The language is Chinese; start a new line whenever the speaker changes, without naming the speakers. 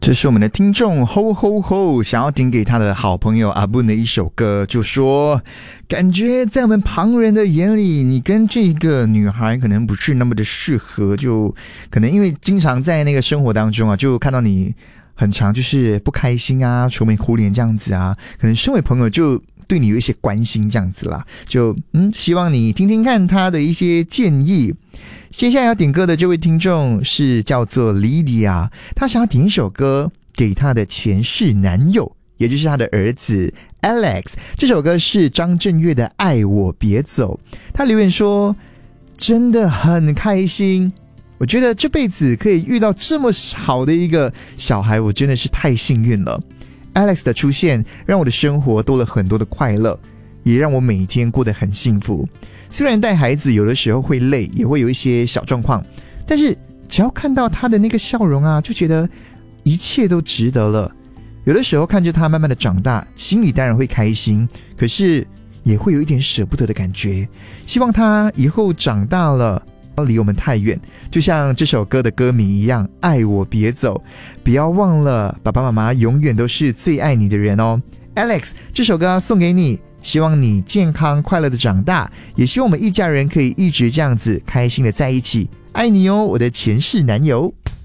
这是我们的听众吼吼吼想要点给他的好朋友阿布的一首歌，就说感觉在我们旁人的眼里，你跟这个女孩可能不是那么的适合，就可能因为经常在那个生活当中啊，就看到你很常就是不开心啊，愁眉苦脸这样子啊，可能身为朋友就对你有一些关心这样子啦，就希望你听听看他的一些建议。接下来要点歌的这位听众是叫做 Lydia， 他想要点一首歌给他的前世男友，也就是他的儿子 Alex。 这首歌是张震岳的《爱我别走》。他留言说真的很开心，我觉得这辈子可以遇到这么好的一个小孩，我真的是太幸运了。 Alex 的出现让我的生活多了很多的快乐，也让我每天过得很幸福。虽然带孩子有的时候会累，也会有一些小状况，但是只要看到他的那个笑容啊，就觉得一切都值得了。有的时候看着他慢慢的长大，心里当然会开心，可是也会有一点舍不得的感觉。希望他以后长大了不要离我们太远，就像这首歌的歌名一样，爱我别走，不要忘了爸爸妈妈永远都是最爱你的人哦。 Alex， 这首歌送给你，希望你健康快乐的长大，也希望我们一家人可以一直这样子开心的在一起。爱你哦，我的前世男友。